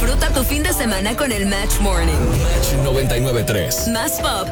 Disfruta tu fin de semana con el Match Morning. Match 99.3. Más pop,